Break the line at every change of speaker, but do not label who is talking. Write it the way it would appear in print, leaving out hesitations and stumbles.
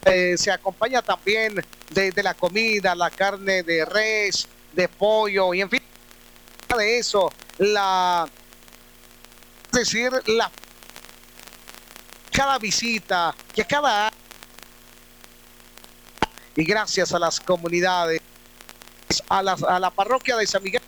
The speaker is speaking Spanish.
se acompaña también de la comida, la carne de res, de pollo y en fin, de eso, es decir, cada visita, que cada y gracias a las comunidades, a la parroquia de San Miguel